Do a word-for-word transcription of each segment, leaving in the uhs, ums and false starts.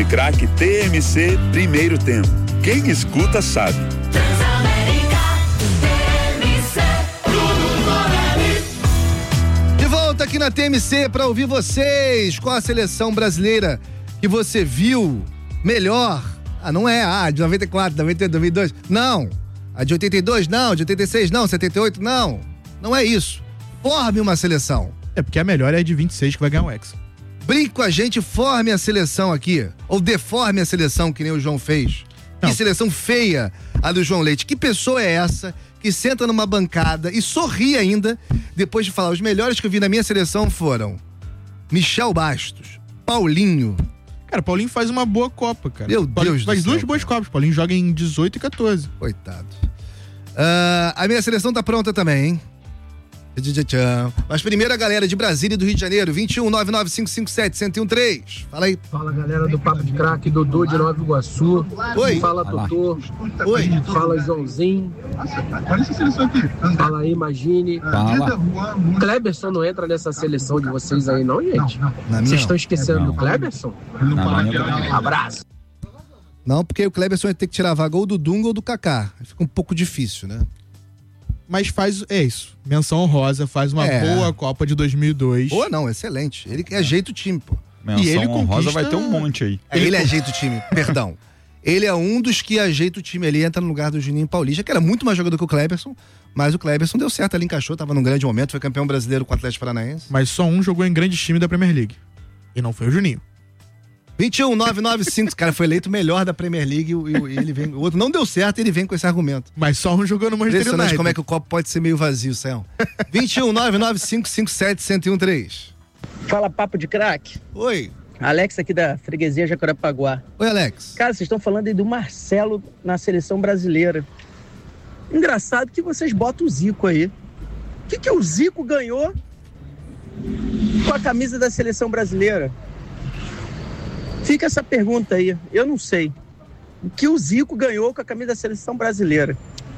Craque T M C, primeiro tempo. Quem escuta sabe. De volta aqui na T M C para ouvir vocês. Qual a seleção brasileira que você viu melhor? Ah, não é a de noventa e quatro, noventa e dois, noventa e dois. Não. A de oitenta e dois, não. De oitenta e seis, não. setenta e oito, não. Não é isso. Forme uma seleção. É porque a melhor é a de vinte e seis que vai ganhar o Hexa. Brinque com a gente, forme a seleção aqui. Ou deforme a seleção, que nem o João fez. Não. Que seleção feia a do João Leite. Que pessoa é essa que senta numa bancada e sorri ainda depois de falar: os melhores que eu vi na minha seleção foram Michel Bastos, Paulinho. Cara, Paulinho faz uma boa Copa, cara. Meu Paulinho Deus do faz céu, duas boas Copas. Paulinho joga em dezoito e quatorze. Coitado. Uh, a minha seleção tá pronta também, hein? Mas primeiro a galera de Brasília e do Rio de Janeiro, vinte e um, nove nove cinco cinco sete, um zero um três. Fala aí. Fala, galera do Papo de Craque, Dodô de Nova Iguaçu. Oi. Fala, Totô. Oi. Fala, Joãozinho. Fala aí, Imagine. Fala. Kleberson não entra nessa seleção de vocês aí não, gente? Na Vocês minha, estão esquecendo não. do Kleberson? Na minha... Abraço. Não, porque o Kleberson vai ter que tirar a vaga ou do Dunga ou do Kaká. Fica um pouco difícil, né? Mas faz, é isso, menção honrosa, faz uma É. boa Copa de dois mil e dois. Boa não, excelente. Ele ajeita o time, pô. Menção E ele honrosa conquista- vai ter um monte aí. É, ele ajeita o time, perdão. Ele é um dos que ajeita o time. Ele entra no lugar do Juninho Paulista, que era muito mais jogador que o Kleberson, mas o Kleberson deu certo, ele encaixou, tava num grande momento, foi campeão brasileiro com o Atlético Paranaense. Mas só um jogou em grande time da Premier League. E não foi o Juninho. vinte e um, nove nove cinco, cara, foi eleito o melhor da Premier League e, e ele vem, o outro não deu certo e ele vem com esse argumento. Mas só um jogou no Manchester Impressionante United. como é que o copo pode ser meio vazio, Céu. vinte e um, nove nove cinco cinco sete, um zero um três. Fala, Papo de Craque. Oi. Alex aqui da freguesia Jacarepaguá. Oi, Alex. Cara, vocês estão falando aí do Marcelo na seleção brasileira. Engraçado que vocês botam o Zico aí. O que, que o Zico ganhou com a camisa da seleção brasileira? Fica essa pergunta aí. Eu não sei. O que o Zico ganhou com a camisa da seleção brasileira?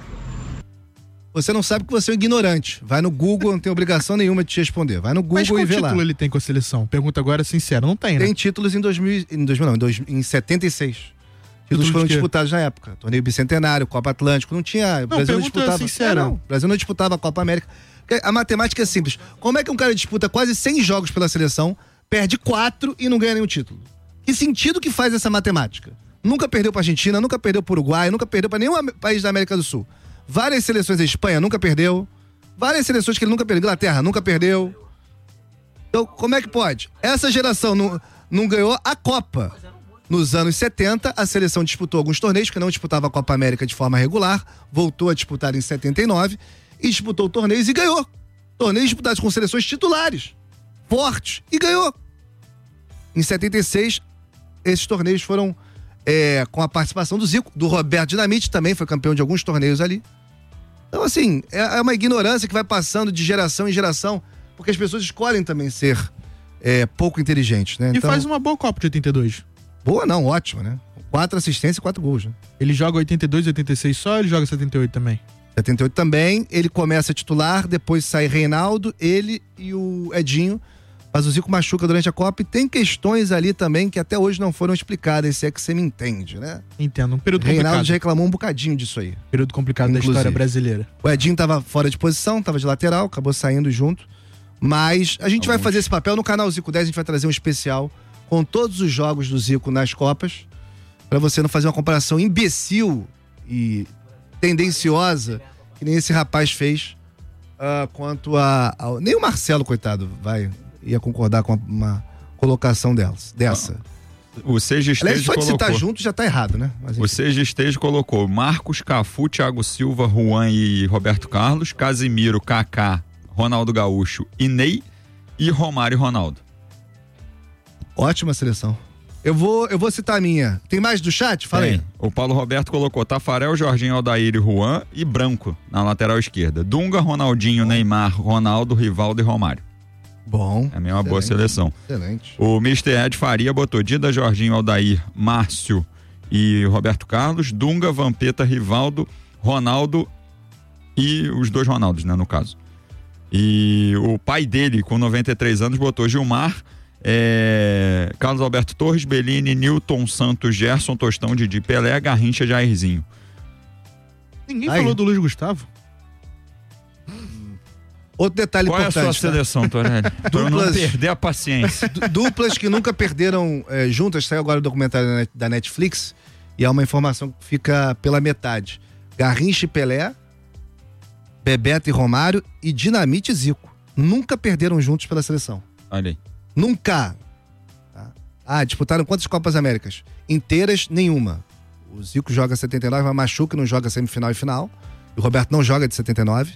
Você não sabe que você é um ignorante. Vai no Google, não tem obrigação nenhuma de te responder. Vai no Google Mas qual e vê lá. título ele tem com a seleção? Pergunta agora sincera, não tem, né? Tem títulos em dois mil, em dois mil não, em, dois, em setenta e seis. Títulos Títulos foram de quê? disputados na época. Torneio Bicentenário, Copa Atlântico, não tinha. O Brasil não pergunta disputava. sincera. É, não, o Brasil não disputava a Copa América. Porque a matemática é simples. Como é que um cara disputa quase cem jogos pela seleção, perde quatro e não ganha nenhum título? Que sentido que faz essa matemática? Nunca perdeu pra Argentina, nunca perdeu pro Uruguai, nunca perdeu pra nenhum país da América do Sul. Várias seleções, a Espanha nunca perdeu. Várias seleções que ele nunca perdeu. Inglaterra nunca perdeu. Então, como é que pode? Essa geração não, não ganhou a Copa. Nos anos setenta, a seleção disputou alguns torneios, que não disputava a Copa América de forma regular, voltou a disputar em setenta e nove, e disputou torneios e ganhou. Torneios disputados com seleções titulares, fortes, e ganhou. Em setenta e seis, esses torneios foram é, com a participação do Zico, do Roberto Dinamite, também foi campeão de alguns torneios ali. Então, assim, é, é uma ignorância que vai passando de geração em geração, porque as pessoas escolhem também ser é, pouco inteligentes, né? E Então, faz uma boa Copa de oitenta e dois. boa não, ótima, né? Quatro assistências e quatro gols, né? Ele joga oitenta e dois, oitenta e seis só, ou ele joga setenta e oito também? setenta e oito também, ele começa a titular, depois sai Reinaldo, ele e o Edinho, mas o Zico machuca durante a Copa e tem questões ali também que até hoje não foram explicadas, se é que você me entende, né? Entendo, um período Reinaldo complicado. já reclamou um bocadinho disso aí. Período complicado Inclusive. da história brasileira. O Edinho tava fora de posição, tava de lateral, acabou saindo junto, mas a gente vai fazer esse papel no canal Zico dez, a gente vai trazer um especial com todos os jogos do Zico nas Copas, pra você não fazer uma comparação imbecil e tendenciosa que nem esse rapaz fez uh, quanto a, a... Nem o Marcelo, coitado, vai ia concordar com uma colocação delas, dessa. O Seja Aliás, Esteja só de colocou. citar junto já tá errado, né? Mas, O Seja Esteja colocou Marcos, Cafu, Thiago Silva, Juan e Roberto Carlos, Casimiro, Kaká, Ronaldo Gaúcho e Ney e Romário e Ronaldo. ótima seleção. Eu vou, eu vou citar a minha. Tem mais do chat? Fala Tem. aí. O Paulo Roberto colocou Tafarel, Jorginho, Aldair e Juan e Branco na lateral esquerda. Dunga, Ronaldinho, Neymar, Ronaldo, Rivaldo e Romário. Bom. É uma boa seleção. Excelente. O mister Ed Faria botou Dida, Jorginho, Aldair, Márcio e Roberto Carlos, Dunga, Vampeta, Rivaldo, Ronaldo e os dois Ronaldos, né, no caso. E o pai dele, com noventa e três anos, botou Gilmar, É, Carlos Alberto Torres, Bellini, Newton Santos, Gerson Tostão, Didi, Pelé, Garrincha, Jairzinho. Ninguém Aí. falou do Luiz Gustavo? Outro detalhe Qual importante. é a sua tá? seleção, Torelli? Pra eu não Duplas- perder a paciência. Du- Duplas que nunca perderam é, juntas. Saiu agora o documentário da Net- da Netflix e há uma informação que fica pela metade. Garrincha e Pelé, Bebeto e Romário e Dinamite e Zico. Nunca perderam juntos pela seleção. Olha aí. Nunca. Tá? Ah, disputaram quantas Copas Américas? Inteiras, nenhuma. O Zico joga setenta e nove, mas machuca e não joga semifinal e final. E o Roberto não joga de setenta e nove.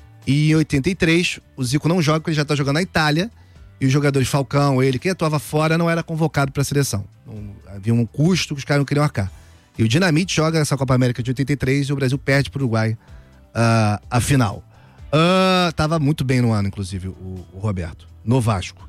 E em oitenta e três, o Zico não joga porque ele já tá jogando na Itália. E os jogadores Falcão, ele, quem atuava fora, não era convocado para a seleção. Não, havia um custo que os caras não queriam arcar. E o Dinamite joga essa Copa América de oitenta e três e o Brasil perde pro Uruguai uh, a final. Uh, tava muito bem no ano, inclusive, o, o Roberto, no Vasco.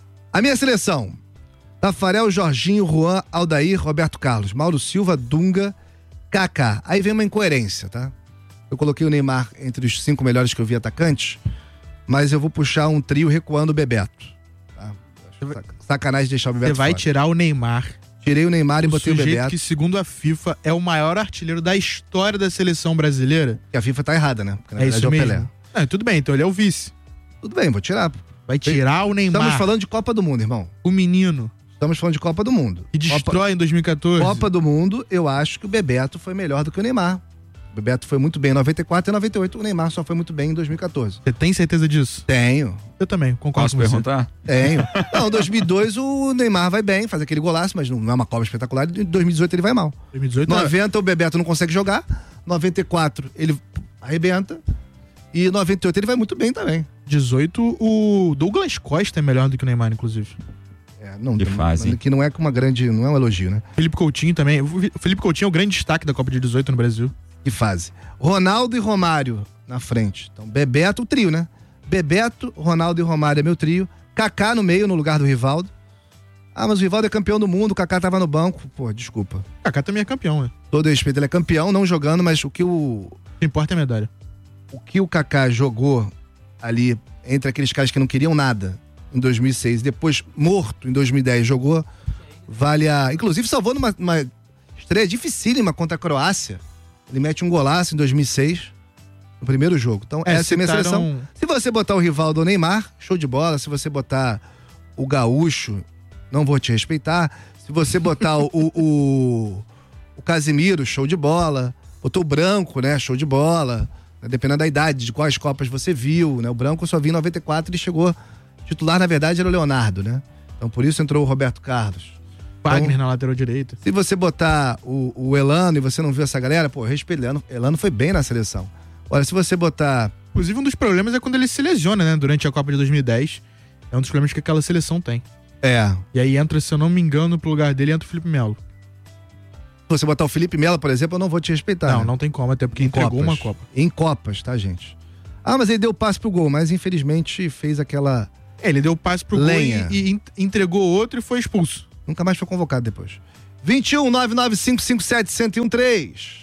A minha seleção: Tafarel, Jorginho, Juan, Aldair, Roberto Carlos, Mauro Silva, Dunga, Kaká. Aí vem uma incoerência, tá? Eu coloquei o Neymar entre os cinco melhores que eu vi atacantes, mas eu vou puxar um trio recuando o Bebeto. Tá? Sacanagem deixar o Bebeto Você vai fora. tirar o Neymar. Tirei o Neymar e O botei o sujeito Bebeto. que, segundo a FIFA, é o maior artilheiro da história da seleção brasileira. Que a FIFA tá errada, né? Porque na É verdade isso é o mesmo. Pelé. Ah, tudo bem, então ele é o vice. Tudo bem, vou tirar. Vai tirar o Neymar, Estamos falando de Copa do Mundo, irmão. o menino, Estamos falando de Copa do Mundo. que destrói em dois mil e quatorze. Copa, Copa do Mundo, eu acho que o Bebeto foi melhor do que o Neymar. O Bebeto foi muito bem em noventa e quatro e noventa e oito. O Neymar só foi muito bem em dois mil e quatorze. Você tem certeza disso? Tenho, Eu também, concordo Posso com você. perguntar? tenho. Não, em dois mil e dois o Neymar vai bem, faz aquele golaço, mas não é uma Copa espetacular. Em dois mil e dezoito ele vai mal. dois mil e dezoito, noventa o Bebeto não consegue jogar. noventa e quatro ele arrebenta. E noventa e oito ele vai muito bem também. dezoito, o Douglas Costa é melhor do que o Neymar, inclusive. É, não, Que não- fase, hein? que não é uma grande, não é um elogio, né? Felipe Coutinho também. O Felipe Coutinho é o grande destaque da Copa de dezoito no Brasil. Que fase. Ronaldo e Romário na frente. Então, Bebeto, o trio, né? Bebeto, Ronaldo e Romário é meu trio. Kaká no meio, no lugar do Rivaldo. Ah, mas o Rivaldo é campeão do mundo, o Kaká tava no banco. Pô, desculpa. Kaká também é campeão, né? Todo respeito, ele é campeão, não jogando, mas o que o, O que importa é a medalha. o que o Kaká jogou ali entre aqueles caras que não queriam nada em dois mil e seis, depois morto em dois mil e dez, jogou, vale a... Inclusive salvou numa, numa estreia dificílima contra a Croácia. Ele mete um golaço em dois mil e seis, no primeiro jogo. Então, É, essa é a minha citaram- seleção. Se você botar o Rivaldo ou o Neymar, show de bola. Se você botar o Gaúcho, não vou te respeitar. Se você botar o, o, o, o Casimiro, show de bola. Botou o Branco, né? Show de bola. Dependendo da idade, de quais Copas você viu, né? O Branco eu só vi em noventa e quatro, ele chegou... Titular, na verdade, era o Leonardo, né? Então, por isso entrou o Roberto Carlos. Wagner Então, na lateral direita. se você botar o, o Elano e você não viu essa galera, pô, respeito, Elano, Elano foi bem na seleção. Olha, se você botar... Inclusive, um dos problemas é quando ele se lesiona, né? Durante a Copa de dois mil e dez. É um dos problemas que aquela seleção tem. É... E aí entra, se eu não me engano, pro lugar dele entra o Felipe Melo. Se você botar o Felipe Melo, por exemplo, eu não vou te respeitar. não, né? não tem como, até porque Em entregou Copas. uma Copa. Em Copas, tá, gente? Ah, mas ele deu passe pro gol, mas infelizmente fez aquela... É, ele deu passe pro Lenha. gol e, e en- entregou outro e foi expulso. Nunca mais foi convocado depois. vinte e um, nove nove cinco cinco sete, um zero um três.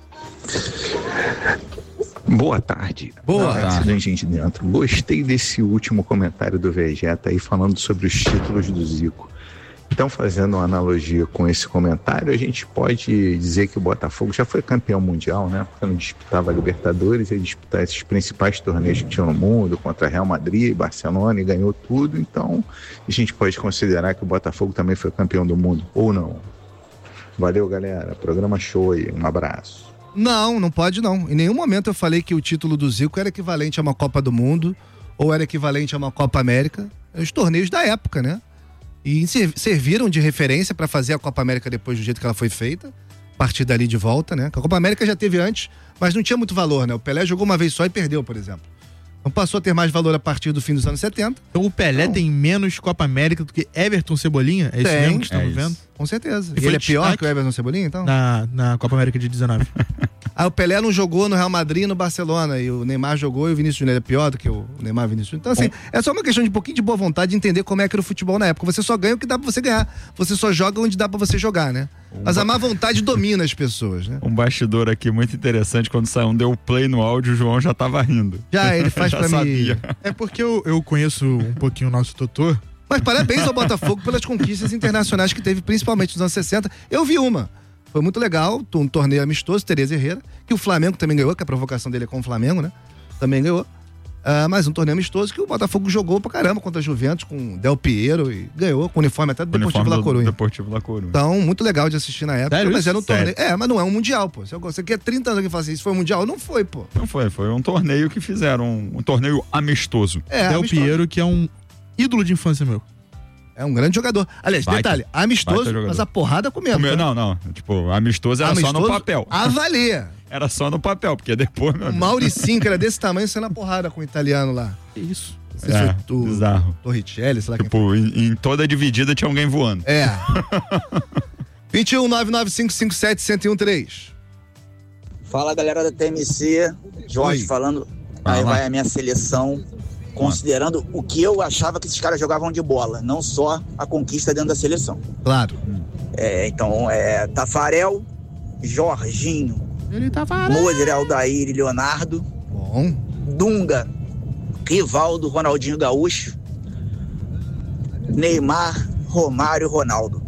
Boa tarde. Boa tarde, né, gente dentro. Gostei desse último comentário do Vegeta aí falando sobre os títulos do Zico. Então, fazendo uma analogia com esse comentário, a gente pode dizer que o Botafogo já foi campeão mundial, né? Porque não disputava a Libertadores, ele disputava esses principais torneios que tinham no mundo, contra Real Madrid, Barcelona, e ganhou tudo. Então, a gente pode considerar que o Botafogo também foi campeão do mundo, ou não. Valeu, galera. Programa show aí. Um abraço. Não, não pode não. Em nenhum momento eu falei que o título do Zico era equivalente a uma Copa do Mundo ou era equivalente a uma Copa América. Os torneios da época, né? E ser- serviram de referência para fazer a Copa América depois do jeito que ela foi feita. A partir dali de volta, né? A Copa América já teve antes, mas não tinha muito valor, né? O Pelé jogou uma vez só e perdeu, por exemplo. Então passou a ter mais valor a partir do fim dos anos setenta. Então o Pelé Não. tem menos Copa América do que Everton Cebolinha? É isso Tem, mesmo que estamos é isso. vendo? Com certeza. E E foi ele é pior destaque que o Everton Cebolinha, então? Na, na Copa América de dezenove. Ah, o Pelé não jogou no Real Madrid e no Barcelona, e o Neymar jogou e o Vinícius Júnior é pior do que o Neymar e o Vinícius Júnior. Então, assim, é só uma questão de um pouquinho de boa vontade de entender como é que era o futebol na época. Você só ganha o que dá pra você ganhar. Você só joga onde dá pra você jogar, né? Mas a má vontade domina as pessoas, né? Um bastidor aqui muito interessante, quando saiu um deu play no áudio, o João já tava rindo. Já, ele faz Já pra mim... sabia. É porque eu, eu conheço um pouquinho o nosso Totô Mas parabéns ao Botafogo pelas conquistas internacionais que teve, principalmente nos anos sessenta. Eu vi uma. Foi muito legal, um torneio amistoso, Tereza Herrera, que o Flamengo também ganhou, que a provocação dele é com o Flamengo, né? Também ganhou. Uh, mas um torneio amistoso que o Botafogo jogou pra caramba contra a Juventus, com Del Piero, e ganhou com o uniforme até do Deportivo La Coruña. Deportivo La Coruña. Então, muito legal de assistir na época. Sério? Mas era um Sério? torneio. É, mas não é um mundial, pô. Você quer trinta anos que fala assim, isso foi um mundial? Não foi, pô. Não foi, foi um torneio que fizeram, um, um torneio amistoso. É, Del amistoso. Piero, que é um ídolo de infância meu. É um grande jogador. Aliás, Baita. detalhe, amistoso, Baita jogador. mas a porrada comendo. Comeu- tá? Não, não. Tipo, amistoso era Amistoso, só no papel. A valer. Era só no papel, porque depois, meu O amigo, Mauricinho, que era desse tamanho, saiu na porrada com o italiano lá. Que isso? Não sei se É, foi o bizarro. Torricelli, sei lá quem Tipo, em, em toda dividida tinha alguém voando. É. vinte e um, nove nove cinco cinco sete, um zero um três. Fala galera da T M C, Jorge Oi. falando, Fala. aí vai a minha seleção, considerando o que eu achava que esses caras jogavam de bola, não só a conquista dentro da seleção. Claro. É, então, é Tafarel, Jorginho, Ele tá varando. Moser, Aldair e Leonardo, Bom. Dunga, Rivaldo, Ronaldinho Gaúcho, Neymar, Romário, Ronaldo.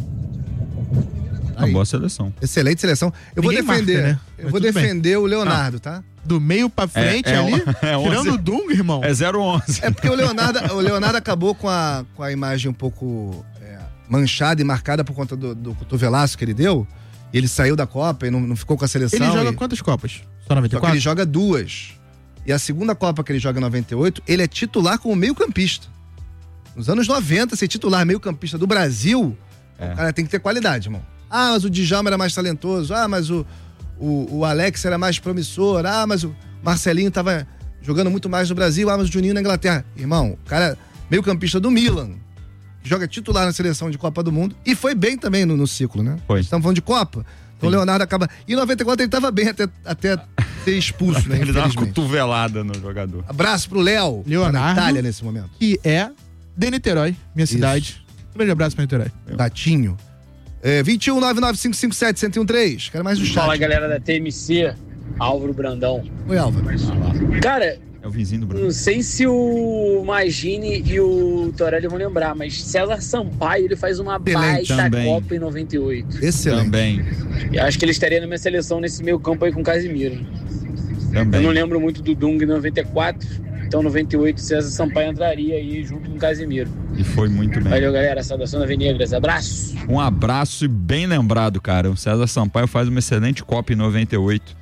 Uma Aí. boa seleção. Excelente seleção. Eu Ninguém vou defender. marca, né? Eu Mas vou tudo bem. defender o Leonardo, tá? Do meio pra frente É- é ali, on- é onze. tirando o Dunga, irmão. É zero onze. É porque o Leonardo, o Leonardo acabou com a, com a imagem um pouco é, manchada e marcada por conta do, do cotovelaço que ele deu. E ele saiu da Copa e não, não ficou com a seleção. Ele joga e... quantas Copas? Só Só que noventa e quatro? ele joga duas. E a segunda Copa que ele joga em noventa e oito, ele é titular como meio-campista. Nos anos noventa, ser titular meio-campista do Brasil, É. o cara tem que ter qualidade, irmão. Ah, mas o Djalma era mais talentoso. Ah, mas o, o, o Alex era mais promissor. Ah, mas o Marcelinho tava jogando muito mais no Brasil. Ah, mas o Juninho na Inglaterra. Irmão, o cara meio-campista do Milan, que joga titular na seleção de Copa do Mundo e foi bem também no, no ciclo, né? Foi. Estamos falando de Copa. Então o Leonardo acaba... E em noventa e quatro ele tava bem até, até ser expulso, né? Ele dá uma Infelizmente. cotovelada no jogador. Abraço pro Léo. Leonardo. Na Itália nesse momento. Que é de Niterói, minha cidade. Um grande abraço pra Niterói. Tatinho. É, vinte e um, nove nove cinco cinco sete, um zero um três. Quero mais do chat. Fala galera da T M C, Álvaro Brandão. Oi, Álvaro. Cara, É o vizinho do Bruno. não sei se o Magini e o Torelli vão lembrar, mas César Sampaio ele faz uma Excelente. baita Também. Copa em noventa e oito. Excelente. Também. E acho que ele estaria na minha seleção nesse meio campo aí com o Casimiro. Eu Também. não lembro muito do Dunga em noventa e quatro, então em noventa e oito César Sampaio entraria aí junto com o Casimiro. E foi muito bem. Valeu galera, saudação da Venegras, abraço! Um abraço e bem lembrado, cara. O César Sampaio faz uma excelente Copa em noventa e oito.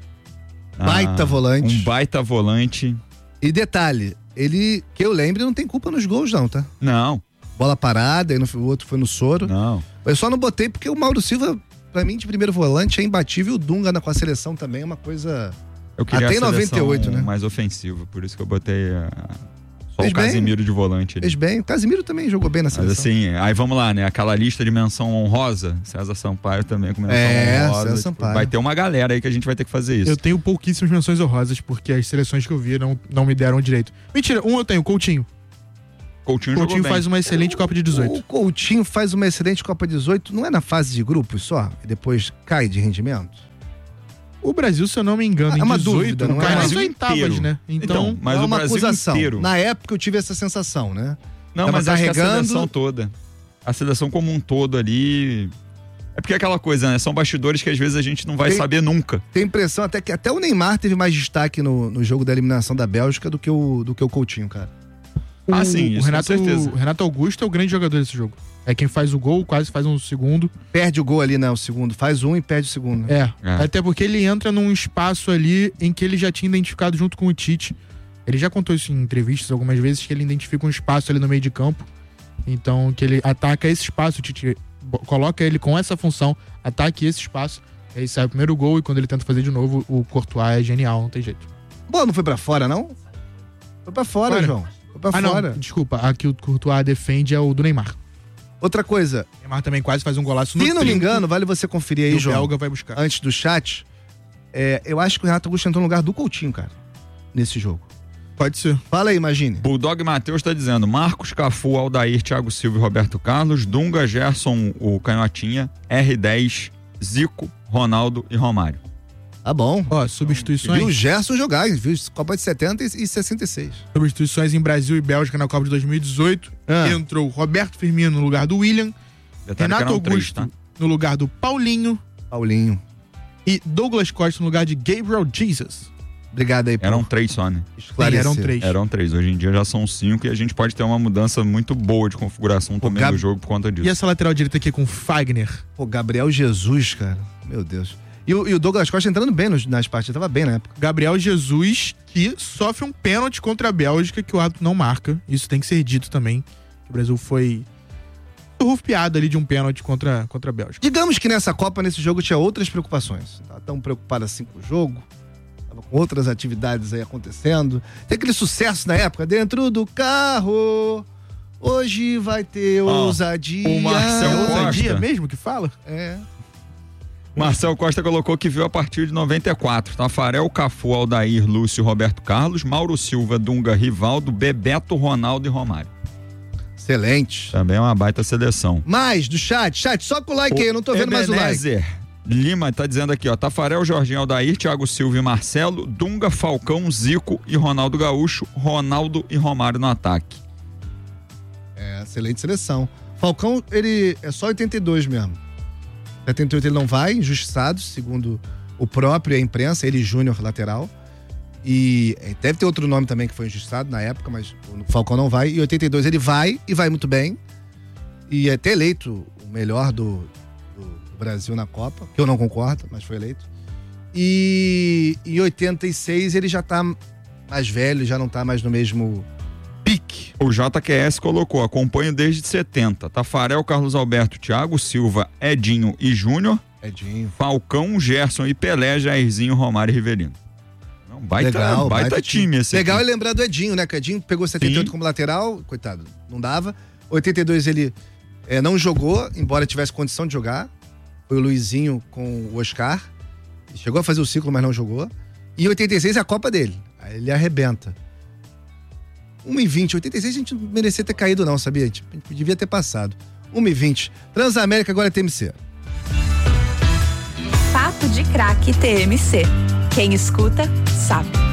Baita volante. Um baita volante. E detalhe, ele, que eu lembre, não tem culpa nos gols não, tá? Não, Bola parada, aí no, o outro foi no soro. não. Eu só não botei porque o Mauro Silva, pra mim, de primeiro volante, é imbatível. O Dunga na, com a seleção também é uma coisa... Eu queria Até em a seleção noventa e oito, né? mais ofensiva, por isso que eu botei ah, só Fez o bem. Casimiro de volante. ali. Fez bem. O Casimiro também jogou bem na Mas seleção. assim, aí vamos lá, né? Aquela lista de menção honrosa, César Sampaio também com menção É, honrosa. César tipo, Sampaio. vai ter uma galera aí que a gente vai ter que fazer isso. Eu tenho pouquíssimas menções honrosas, porque as seleções que eu vi não, não me deram direito. Mentira, um eu tenho, Coutinho. Coutinho, Coutinho jogou bem. faz uma excelente Copa de dezoito. O Coutinho faz uma excelente Copa dezoito, não é na fase de grupos só? E depois cai de rendimento? O Brasil, se eu não me engano, É em uma dezoito, dúvida, não cai é? nas Brasil oitavas, inteiro. né? Então, Então, mas é o uma Brasil acusação. inteiro. Na época eu tive essa sensação, né? Não, Tava mas acho que a carregando- seleção toda. A seleção como um todo ali. É porque é aquela coisa, né? São bastidores que às vezes a gente não vai Tem- saber nunca. Tem impressão até que até o Neymar teve mais destaque no, no jogo da eliminação da Bélgica do que o, do que o Coutinho, cara. Ah, sim, o isso Renato, com certeza. o Renato Augusto é o grande jogador desse jogo. É quem faz o gol, quase faz um segundo. Perde o gol ali, né? O segundo. Faz um e perde o segundo. É, É. até porque ele entra num espaço ali em que ele já tinha identificado junto com o Tite. Ele já contou isso em entrevistas algumas vezes, que ele identifica um espaço ali no meio de campo. Então, que ele ataca esse espaço, o Tite bo- coloca ele com essa função, ataque esse espaço, aí sai o primeiro gol e quando ele tenta fazer de novo, o Courtois é genial, não tem jeito. Bola não foi pra fora, não? Foi pra fora, Fora. João. Foi pra Ah, fora. não, desculpa, a que o Courtois defende é o do Neymar. Outra coisa, O Neymar também quase faz um golaço no se não me trinco, engano, vale você conferir e aí, o João, belga vai buscar. antes do chat. É, eu acho que o Renato Augusto entrou no lugar do Coutinho, cara, nesse jogo. Pode ser. Fala aí, imagine. Bulldog Matheus tá dizendo: Marcos, Cafu, Aldair, Thiago Silva e Roberto Carlos, Dunga, Gerson, o Canhotinha, R dez, Zico, Ronaldo e Romário. Tá bom. Ó, substituições. Viu o Gerson jogar, viu Copa de setenta e sessenta e seis. Substituições em Brasil e Bélgica na Copa de dois mil e dezoito. Ah. Entrou Roberto Firmino no lugar do William. Detalhe que Renato eram três, Augusto tá? no lugar do Paulinho. Paulinho. E Douglas Costa no lugar de Gabriel Jesus. Obrigado aí por Eram três só, né? esclarecer. Sim, eram três. Eram três. Hoje em dia já são cinco e a gente pode ter uma mudança muito boa de configuração também Gab- do jogo por conta disso. E essa lateral direita aqui com Fagner. Pô, Gabriel Jesus, cara. Meu Deus. E o, e o Douglas Costa entrando bem nos, nas partidas, tava bem na época. Gabriel Jesus, que sofre um pênalti contra a Bélgica que o árbitro não marca. Isso tem que ser dito também. O Brasil foi surrupiado ali de um pênalti contra, contra a Bélgica. Digamos que nessa Copa, nesse jogo, tinha outras preocupações. Não tava tão preocupado assim com o jogo. Tava com outras atividades aí acontecendo. Tem aquele sucesso na época, dentro do carro. Hoje vai ter ousadia. o Marcel É Costa. ousadia mesmo que fala? É. Marcel Costa colocou que viu a partir de noventa e quatro. Tafarel, Cafu, Aldair, Lúcio, Roberto Carlos, Mauro Silva, Dunga, Rivaldo, Bebeto, Ronaldo e Romário. Excelente. Também é uma baita seleção. Mais do chat. Chat, só com o like aí, eu não tô vendo mais o like. Ebenezer Lima tá dizendo aqui, ó. Tafarel, Jorginho, Aldair, Thiago Silva e Marcelo, Dunga, Falcão, Zico e Ronaldo Gaúcho, Ronaldo e Romário no ataque. É, excelente seleção. Falcão, ele é só oitenta e dois mesmo. setenta e oito ele não vai, injustiçado, segundo o próprio e a imprensa, ele Júnior lateral. E é, deve ter outro nome também que foi injustiçado na época, mas o Falcão não vai. E oitenta e dois ele vai, e vai muito bem. E é até eleito o melhor do, do, do Brasil na Copa, que eu não concordo, mas foi eleito. E em oitenta e seis ele já tá mais velho, já não tá mais no mesmo pique. O J Q S colocou, acompanho desde setenta. Tafarel, Carlos Alberto, Thiago Silva, Edinho e Júnior. Edinho. Falcão, Gerson e Pelé, Jairzinho, Romário e Rivelino. Não, baita, Legal, baita, baita time esse Legal aqui. é lembrar do Edinho, né? Que o Edinho pegou setenta e oito Sim. como lateral, coitado, não dava. oitenta e dois ele é, não jogou, embora tivesse condição de jogar. Foi o Luizinho com o Oscar. Chegou a fazer o ciclo, mas não jogou. E oitenta e seis é a Copa dele. Aí ele arrebenta. uma e vinte, oitenta e seis a gente não merecia ter caído não, sabia? A gente devia ter passado. uma e vinte. Transamérica agora é T M C. Papo de Craque T M C. Quem escuta, sabe.